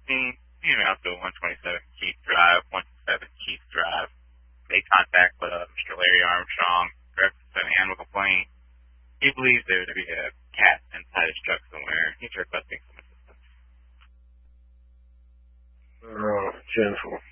out to 127 Keith Drive, 127 Keith Drive. Made contact with Mr. Larry Armstrong, referenced an animal complaint. He believes there to be a cat inside his truck somewhere. He's requesting some assistance. Gentle.